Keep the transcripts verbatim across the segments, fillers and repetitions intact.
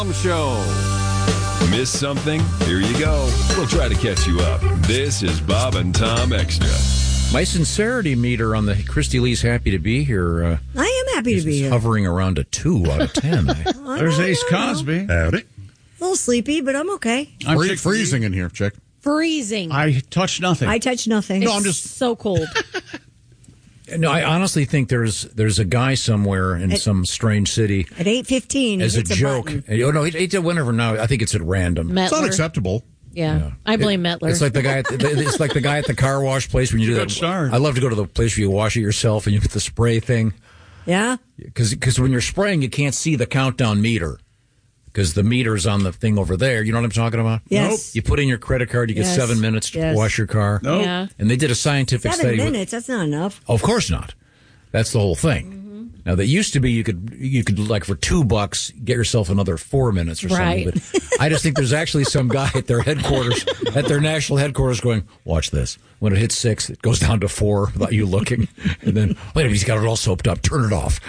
Show. Miss something? Here you go. We'll try to catch you up. This is Bob and Tom Extra. My sincerity meter on the Christy Lee's happy to be here. Uh, I am happy to be here. Hovering around a two out of ten. I, There's I Ace Cosby. Howdy. A little sleepy, but I'm okay. I'm Free- sick- freezing in here, chick. Freezing. I touched nothing. I touch nothing. it's I'm just- so cold. No, I honestly think there's there's a guy somewhere in At- some strange city At eight fifteen, as a hits joke. button. Oh no, it, it, whenever now. I think it's at random. Mettler. It's unacceptable. Yeah. Yeah. I blame It- Mettler. It's like the guy. At the, it's like the guy at the car wash place when you do Good that. start. I love to go to the place where you wash it yourself and you get the spray thing. Yeah? Because when you're spraying, you can't see the countdown meter because the meter's on the thing over there. You know what I'm talking about? Yes. You put in your credit card, you get Yes. seven minutes to Yes. wash your car. Nope. Yeah. And they did a scientific Seven study. with- minutes, that's not enough. Oh, of course not. That's the whole thing. Mm-hmm. Now, that used to be you could you could like for two bucks get yourself another four minutes or Right. something. But I just think there's actually some guy at their headquarters, at their national headquarters, going, "Watch this. When it hits six, it goes down to four without you looking, and then wait a minute, he's got it all soaped up. Turn it off."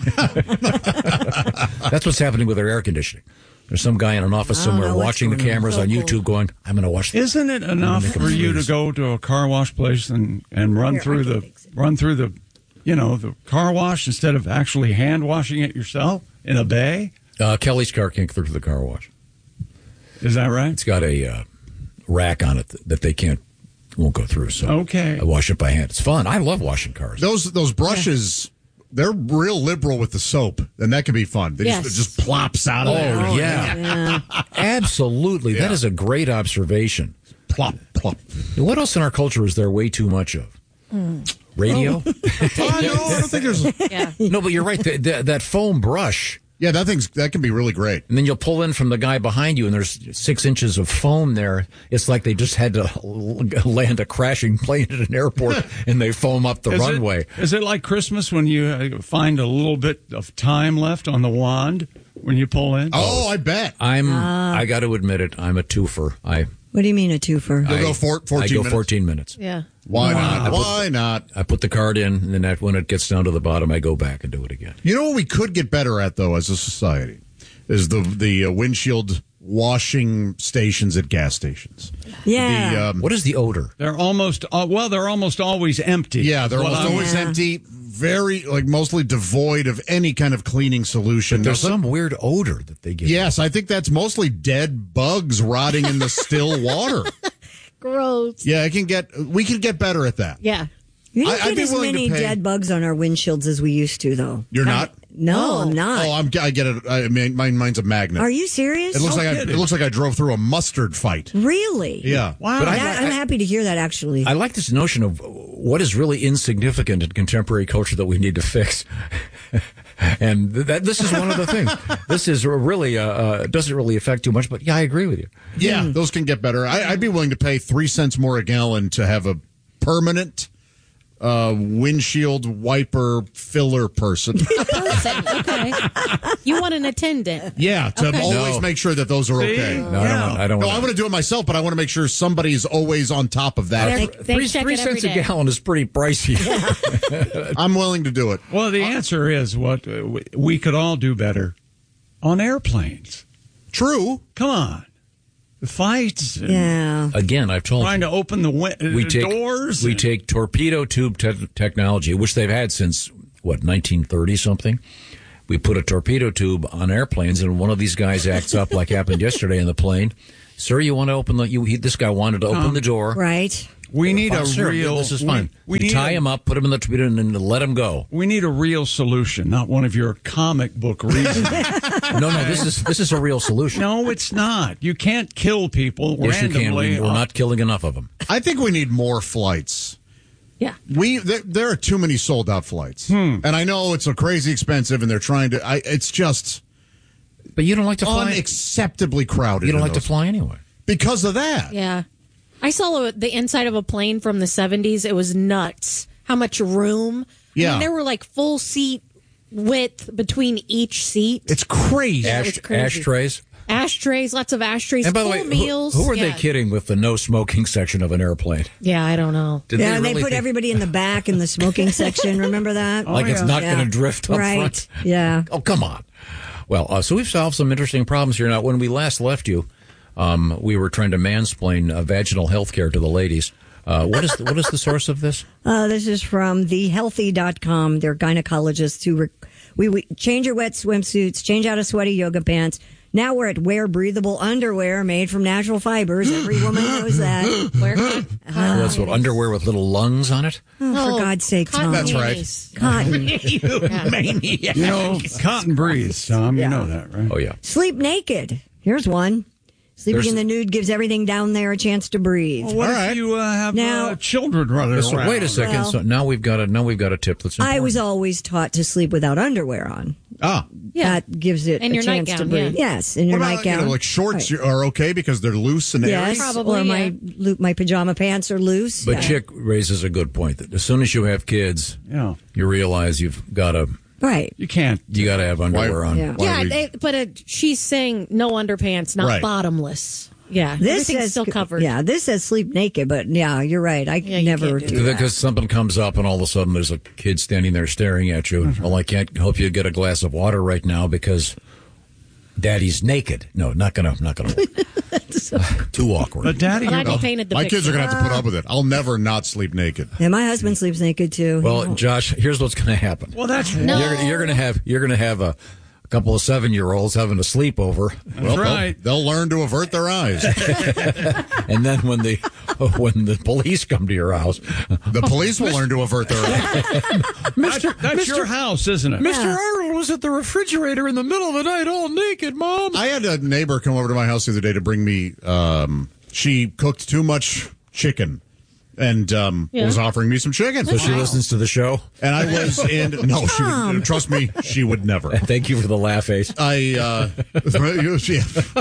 That's what's happening with their air conditioning. There's some guy in an office I don't somewhere know what's watching the going on. cameras So on YouTube, cool. going, "I'm going to watch this." Isn't it enough make 'em for you to freeze. go to a car wash place and, and run Here, through I can the fix it. run through the you know the car wash instead of actually hand washing it yourself in a bay? Uh, Kelly's car can't go through the car wash. Is that right? It's got a uh, rack on it that, that they can't won't go through. So Okay. I wash it by hand. It's fun. I love washing cars. Those those brushes, they're real liberal with the soap, and that can be fun. They Yes. just, it just plops out of Oh, there. yeah. Absolutely. That Yeah. is a great observation. Plop, plop. What else in our culture is there way too much of? Radio? Oh, no, I don't think there's. yeah. No, but you're right. The, the, that foam brush, Yeah, that thing's that can be really great. and then you'll pull in from the guy behind you, and there's six inches of foam there. It's like they just had to land a crashing plane at an airport, and they foam up the Is it- runway. Is it like Christmas when you uh, find a little bit of time left on the wand when you pull in? Oh, I bet. I'm. I got to admit it. I'm a twofer. I. What do you mean a twofer? You'll I go four, I fourteen go minutes. fourteen minutes. Yeah. Why not? Why not? I put the card in, and then that, when it gets down to the bottom, I go back and do it again. You know what we could get better at, though, as a society, is the the uh, windshield washing stations at gas stations. Yeah. The, um, What is the odor? They're almost uh, well. They're almost always empty. yeah, they're What almost I'm- always Yeah. empty. Very like mostly devoid of any kind of cleaning solution. There's Now, some weird odor that they get. Yes, I think that's mostly dead bugs rotting in the still water. Gross. Yeah, I can get. We can get better at that. Yeah. We don't I- I'd get be as willing to many pay- dead bugs on our windshields as we used to, though. You're not. No, I'm not. Oh, I'm. I get it. I mean, mine, mine's a magnet. Are you serious? It looks No like I, kidding. it looks like I drove through a mustard fight. Really? Yeah. Wow. But I- That- I'm happy to hear that, actually. I like this notion of what is really insignificant in contemporary culture that we need to fix. And that this is one of the things. This is really uh, uh, doesn't really affect too much, but yeah, I agree with you. Yeah, those can get better. I, I'd be willing to pay three cents more a gallon to have a permanent uh, windshield wiper filler person. A person. Okay. You want an attendant. Yeah, to Okay. always No. make sure that those are See? okay. No, I don't. Want, I don't. No, want I want to do it myself, but I want to make sure somebody's always on top of that. They're- They three check three it every cents a day. gallon is pretty pricey. I'm willing to do it. Well, the answer is what uh, we- we could all do better on airplanes. True. Come on, the fights. and yeah. Again, I've told Trying you. to open the win- We uh, take doors. we and- take torpedo tube te- technology, which they've had since what nineteen thirty something. We put a torpedo tube on airplanes, and one of these guys acts up like happened yesterday in the plane. Sir, you want to open the? You, he, this guy wanted to open the door. Right. We need Oh, a sir, real. This is we- fine. We, you need tie a, him up, put him in the torpedo, and then let him go. We need a real solution, not one of your comic book reasons. No, no, this is this is a real solution. No, it's not. You can't kill people Yes, you randomly. can. We- We're not killing enough of them. I think we need more flights. Yeah. We there, there are too many sold out flights, Hmm. and I know it's a crazy expensive, and they're trying to. I, it's just But you don't like to fly. unacceptably crowded. You don't in like to those. fly anyway. because of that. Yeah. I saw the inside of a plane from the seventies. It was nuts. How much room. Yeah. I mean, there were like full seat width between each seat. It's crazy. Yeah, Ash, it's crazy. ashtrays. Ashtrays, lots of ashtrays, And by the full way, who, meals. who are yeah. they kidding with the no smoking section of an airplane? Yeah, I don't know. Did yeah, and they really put think- everybody in the back in the smoking section. Remember that? like it's not Yeah. going to drift up right. front. Yeah. Oh, come on. Well, uh, so we've solved some interesting problems here. Now, when we last left you, um, we were trying to mansplain uh, vaginal health care to the ladies. Uh, what is the, what is the source of this? Uh, this is from the healthy dot com. They're gynecologists who re- we, we change your wet swimsuits, change out of sweaty yoga pants. Now we're at wear breathable underwear made from natural fibers. Every woman knows that. Where? Uh, That's what underwear with little lungs on it. Oh, for God's sake, Tom. That's right. panties. Cotton. You maniac. You know, cotton breeze, Tom. Yeah. You know that, right? Oh yeah. Sleep naked. Here's one. Sleeping There's- in the nude gives everything down there a chance to breathe. Well, what All if right. you uh, have Now- uh, children running So around? wait a second. Well- so now we've got a now we've got a tip that's important. I was always taught to sleep without underwear on. Ah. Yeah. That gives it And a your chance to nightgown, breathe. yeah. Yes, in your What about, nightgown. you know, like shorts Right. are okay because they're loose and airy? Yes, Probably, or my yeah. lo- my pajama pants are loose. But yeah. Chick raises a good point that as soon as you have kids, Yeah. you realize you've got to Right. You can't. you got to have underwear on. Yeah. Why Yeah, we- they, but uh, she's saying no underpants, not Right. bottomless. Yeah, This everything's says still covered. Yeah, this says sleep naked, but yeah, you're right. I Yeah, you never can't do do that. Because something comes up and all of a sudden there's a kid standing there staring at you. Mm-hmm. Well, I can't help you get a glass of water right now because Daddy's naked. No, not gonna, not gonna. Work. Too awkward. But Daddy, Glad you you painted the My picture. kids are going to have to put up with it. I'll never not sleep naked. Yeah, my husband sleeps naked too. He Well, won't. Josh, here's what's going to happen. well, that's No. You're, gonna- you're going to have you're going to have a, a couple of seven year olds having a sleepover, Well, right. They'll, they'll learn to avert their eyes. and then when the when the police come to your house, The police will learn to avert their eyes. Mister That's your house, isn't it? Mister Arnold was at the refrigerator in the middle of the night, all naked, Mom. I had a neighbor come over to my house the other day to bring me. Um, she cooked too much chicken, and um, Yeah. was offering me some chicken. So she listens to the show. and I was in. No, she would, trust me, she would never. Thank you for the laugh, Ace. I. Uh, she,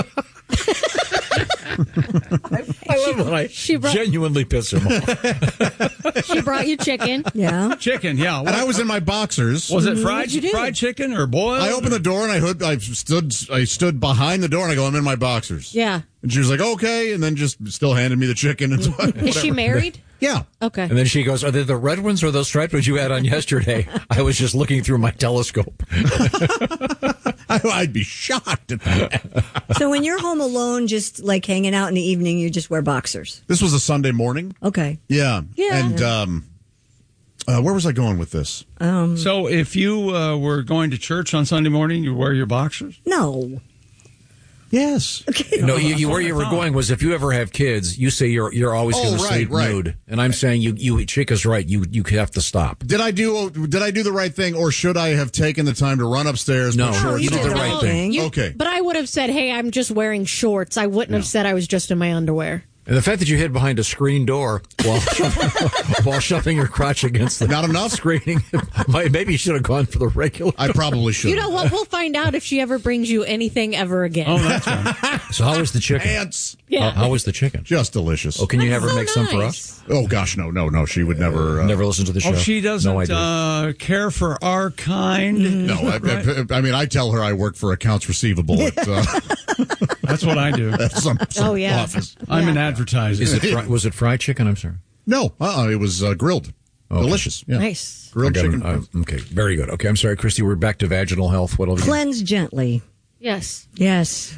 I love when I she brought- genuinely piss him off. She brought you chicken. yeah. Chicken, yeah. and I was in my boxers. Was it fried What'd you do? fried chicken or boiled? I opened the door and I hood, I stood I stood behind the door and I go, I'm in my boxers. Yeah. And she was like, okay, and then just still handed me the chicken and whatever. Is she married? Yeah. Okay. And then she goes, "Are they the red ones or those striped ones you had on yesterday?" I was just looking through my telescope. I, I'd be shocked at that. So when you're home alone, just like hanging out in the evening, you just wear boxers. This was a Sunday morning. Okay. Yeah. Yeah. And um, uh, where was I going with this? So if you uh, were going to church on Sunday morning, you wear your boxers? No. Yes. No, you, you, where you were going was if you ever have kids, you say you're you're always Oh, going to right, sleep right. nude, and I'm saying you you Chick is right. You you have to stop. Did I do did I do the right thing, or should I have taken the time to run upstairs? No, put no, shorts you did on? the right thing. You- Okay. But I would have said, hey, I'm just wearing shorts. I wouldn't have said I was just in my underwear. And the fact that you hid behind a screen door while while shoving your crotch against the Not enough? screening, might- maybe you should have gone for the regular. I probably should. You know what? We'll find out if she ever brings you anything ever again. Oh, that's right. So how was the chicken? Pants. Yeah. How, how was the chicken? Just delicious. Oh, can you have her So make some for nice. us? Oh gosh, no, no, no. She would never. Uh, Never listen to the show. Oh, she doesn't No idea. uh, care for our kind. No, I, I, I mean, I tell her I work for accounts receivable at, uh, That's what I do. at some, some Oh, yeah. office. I'm in Yeah. advertising. Is it fri- was it fried chicken? I'm sorry. No, uh-uh, it was uh, grilled. Okay. Delicious. Yeah. Nice. Grilled I got chicken. an- uh, okay, very good. Okay, I'm sorry, Christy. We're back to vaginal health. What'll you? Cleanse gently. Yes. Yes.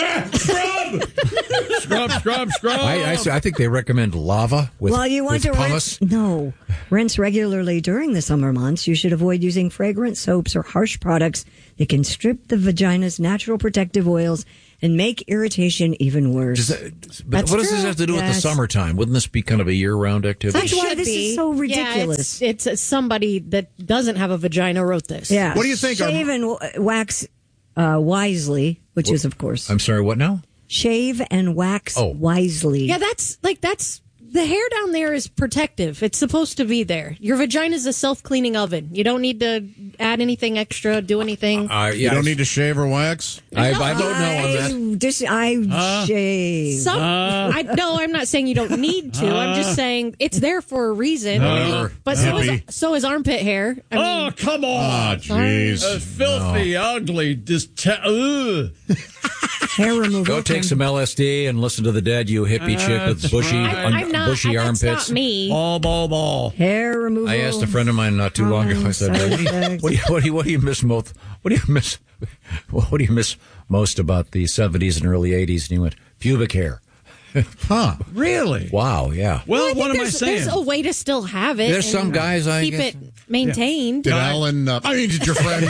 Scrub, scrub, scrub. I, I, say- I think they recommend lava with, Well, you want with to pumice. rinse. No. Rinse regularly during the summer months. You should avoid using fragrant soaps or harsh products that can strip the vagina's natural protective oils and make irritation even worse. Does that, but That's what does this true. have to do with the Yes. summertime? Wouldn't this be kind of a year-round activity? That's why Should this be. is so Yeah, ridiculous. it's, it's somebody that doesn't have a vagina wrote this. Yeah. What do you think? Shave and w- wax uh, wisely, which is, of course, I'm sorry, what now? shave and wax Oh. wisely. Yeah, that's like that's the hair down there is protective. It's supposed to be there. Your vagina is a self-cleaning oven. You don't need to add anything extra, do anything. Uh, You don't need to shave or wax? I, I don't know on that. I, dis- I shave. Some, I no, I'm not saying you don't need to. I'm just saying it's there for a reason. Whatever. But so is, Hippie. so is armpit hair. I mean, Oh, come on. Ah, jeez. That's filthy, ugly. Just te- ugh. Hair removal. Go take can- some L S D and listen to the Dead You Hippie Chick with That's bushy. right. I'm, I'm not Nah, bushy that's armpits. not me. Ball, ball, ball. Hair removal. I asked a friend of mine not too long ago. I said, "What do you, what do you, what do you, what do you miss most? What do you miss? What do you miss most about the seventies and early eighties?" And he went, "Pubic hair." Huh. Really? Wow. Yeah. Well, I think what am I there's, saying? There's a way to still have it. There's and some guys I keep guess- it maintained. Did Alan, uh, I mean, did your friend,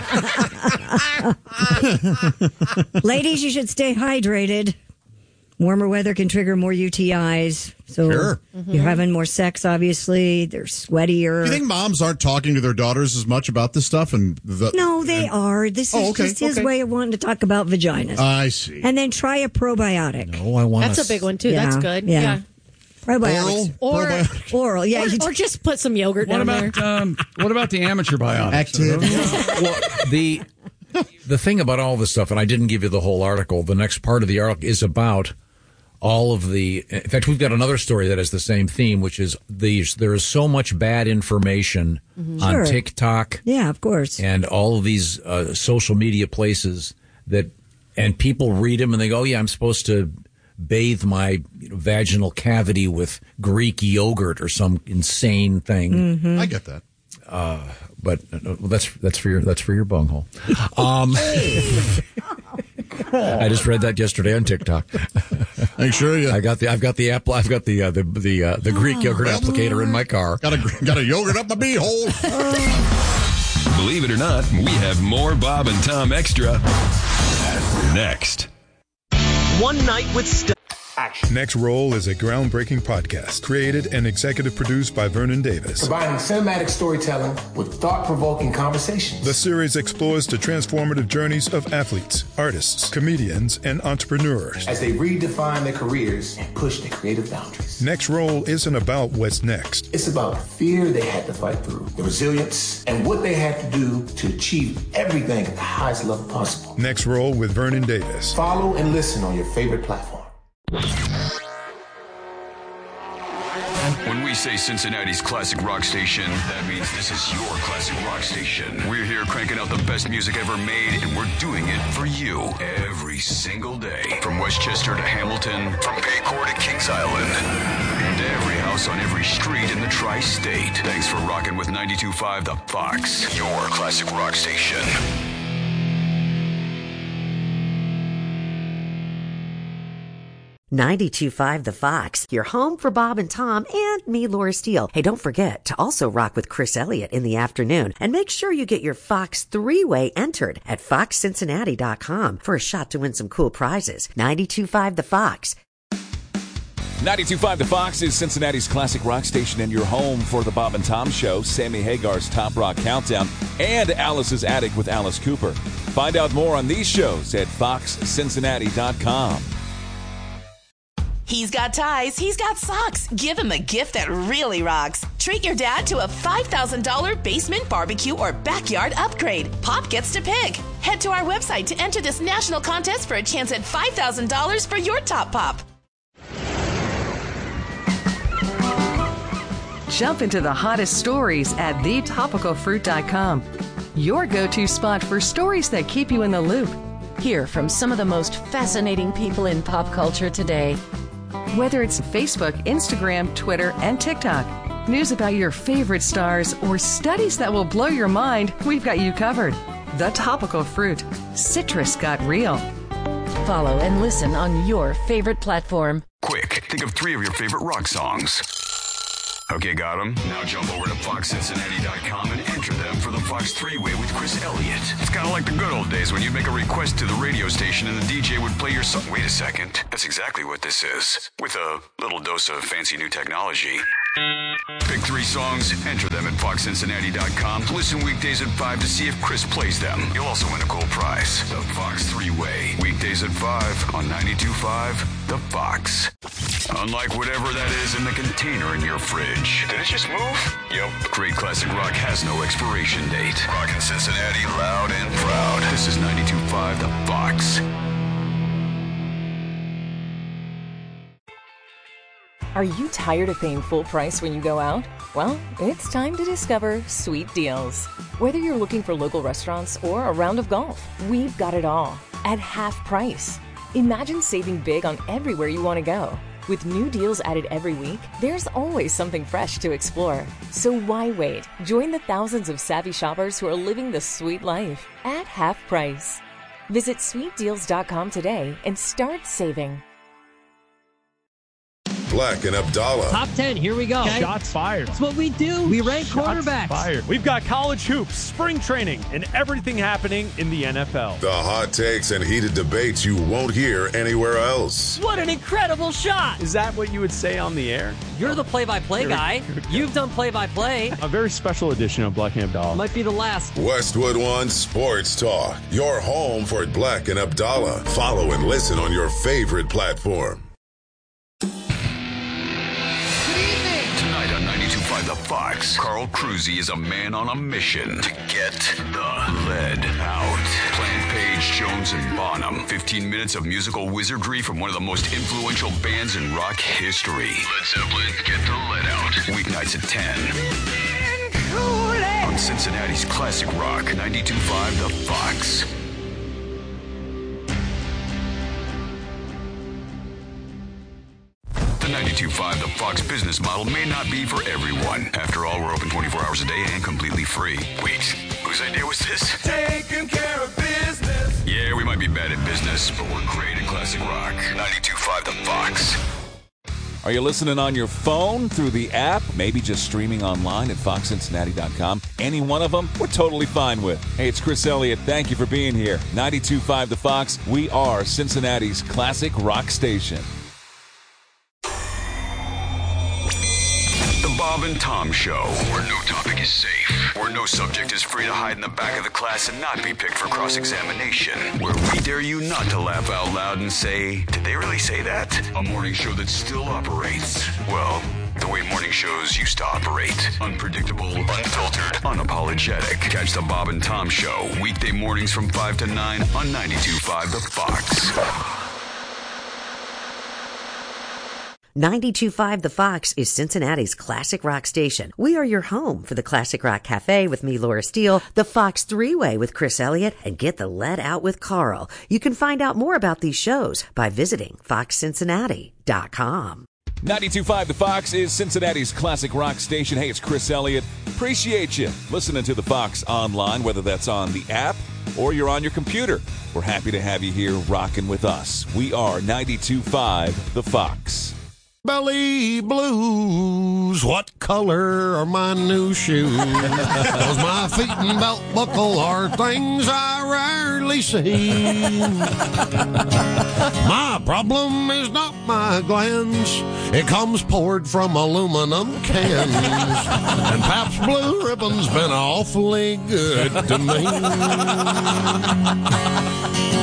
um, Ladies, you should stay hydrated. Warmer weather can trigger more U T Is. So Sure. you're having more sex, obviously. They're sweatier. do you think moms aren't talking to their daughters as much about this stuff? And the, No, they are. This is Oh, okay, just his okay. way of wanting to talk about vaginas. I see. and then try a probiotic. Oh, I want. That's a big one, too. That's Yeah, good. yeah. Yeah. Probiotics. Or, Probiotic. Oral, yeah. or, you or just put some yogurt What down about there. um, what about the amateur biotics? Active. Well, the the thing about all this stuff, and I didn't give you the whole article. The next part of the article is about all of the. In fact, we've got another story that has the same theme, which is these. There is so much bad information on Sure. TikTok Yeah, of course. and all of these uh, social media places that, and people read them and they go, "Oh, yeah, I'm supposed to bathe my you know, vaginal cavity with Greek yogurt or some insane thing." I get that. But uh, well, that's that's for your that's for your bunghole. Um, I just read that yesterday on TikTok. Make sure you I got the I've got the apple I've got the uh, the the uh, the Greek yogurt applicator in my car. got a got a yogurt up my beehole. Believe it or not, we have more Bob and Tom Extra next. One Night with St- Next Roll is a groundbreaking podcast created and executive produced by Vernon Davis. Combining cinematic storytelling with thought-provoking conversations. The series explores the transformative journeys of athletes, artists, comedians, and entrepreneurs. As they redefine their careers and push their creative boundaries. Next Roll isn't about what's next. It's about fear they had to fight through, the resilience, and what they had to do to achieve everything at the highest level possible. Next Roll with Vernon Davis. Follow and listen on your favorite platform. When we say Cincinnati's classic rock station, that means this is your classic rock station. We're here cranking out the best music ever made, and we're doing it for you every single day. From Westchester to Hamilton, from Paycor to Kings Island, and every house on every street in the tri-state. Thanks for rocking with ninety-two point five The Fox, your classic rock station. ninety-two point five The Fox, your home for Bob and Tom and me, Laura Steele. Hey, don't forget to also rock with Chris Elliott in the afternoon. And make sure you get your Fox three-way entered at fox cincinnati dot com for a shot to win some cool prizes. ninety-two point five The Fox. ninety-two point five The Fox is Cincinnati's classic rock station and your home for the Bob and Tom Show, Sammy Hagar's Top Rock Countdown, and Alice's Attic with Alice Cooper. Find out more on these shows at fox cincinnati dot com. He's got ties, he's got socks. Give him a gift that really rocks. Treat your dad to a five thousand dollars basement barbecue or backyard upgrade. Pop gets to pick. Head to our website to enter this national contest for a chance at five thousand dollars for your top pop. Jump into the hottest stories at the topical fruit dot com. Your go-to spot for stories that keep you in the loop. Hear from some of the most fascinating people in pop culture today. Whether it's Facebook, Instagram, Twitter, and TikTok, news about your favorite stars, or studies that will blow your mind, we've got you covered. The Topical Fruit. Citrus got real. Follow and listen on your favorite platform. Quick, think of three of your favorite rock songs. Okay, got them? Now jump over to fox cincinnati dot com and enter them for the Fox three-way with Chris Elliott. It's kind of like the good old days when you'd make a request to the radio station and the D J would play your song. Wait a second. That's exactly what this is. With a little dose of fancy new technology. Pick three songs, enter them at fox cincinnati dot com. Listen weekdays at five to see if Chris plays them. You'll also win a cool prize. The Fox three-way. Weekdays at five on ninety-two point five The Fox. Unlike whatever that is in the container in your fridge. Did it just move? Yep. Great classic rock has no expiration date. Rockin' Cincinnati loud and proud. This is ninety-two point five The Fox. Are you tired of paying full price when you go out? Well, it's time to discover Sweet Deals. Whether you're looking for local restaurants or a round of golf, we've got it all at half price. Imagine saving big on everywhere you want to go. With new deals added every week, there's always something fresh to explore. So why wait? Join the thousands of savvy shoppers who are living the sweet life at half price. Visit sweet deals dot com today and start saving. Black and Abdallah. Top ten, here we go. Okay. Shots fired. That's what we do. We rank Shots quarterbacks. Fired. We've got college hoops, spring training, and everything happening in the N F L. The hot takes and heated debates you won't hear anywhere else. What an incredible shot. Is that what you would say on the air? You're the play-by-play guy. You've done play-by-play. A very special edition of Black and Abdallah. Might be the last. Westwood One Sports Talk. Your home for Black and Abdallah. Follow and listen on your favorite platform. ninety-two point five The Fox. Carl Cruzy is a man on a mission to get the lead out. Plant Page, Jones, and Bonham. fifteen minutes of musical wizardry from one of the most influential bands in rock history. Led Zeppelin, Get the Lead Out. Weeknights at ten. On Cincinnati's classic rock, ninety-two point five The Fox. The ninety-two point five The Fox business model may not be for everyone. After all, we're open twenty-four hours a day and completely free. Wait, whose idea was this? Taking care of business. Yeah, we might be bad at business, but we're great at classic rock. ninety-two point five The Fox. Are you listening on your phone, through the app, maybe just streaming online at fox cincinnati dot com? Any one of them, we're totally fine with. Hey, it's Chris Elliott. Thank you for being here. ninety-two point five The Fox. We are Cincinnati's classic rock station. The Bob and Tom Show, where no topic is safe, where no subject is free to hide in the back of the class and not be picked for cross-examination, where we dare you not to laugh out loud and say, did they really say that? A morning show that still operates, well, the way morning shows used to operate. Unpredictable, unfiltered, unapologetic. Catch the Bob and Tom Show, weekday mornings from five to nine on ninety-two point five The Fox. ninety-two point five The Fox is Cincinnati's classic rock station. We are your home for the Classic Rock Cafe with me, Laura Steele, the Fox Three-Way with Chris Elliott, and Get the Lead Out with Carl. You can find out more about these shows by visiting fox cincinnati dot com. ninety-two point five The Fox is Cincinnati's classic rock station. Hey, it's Chris Elliott. Appreciate you listening to The Fox online, whether that's on the app or you're on your computer. We're happy to have you here rocking with us. We are ninety-two point five The Fox. Belly blues, what color are my new shoes? 'Cause my feet and belt buckle are things I rarely see. My problem is not my glands, it comes poured from aluminum cans. And Pabst Blue Ribbon's been awfully good to me.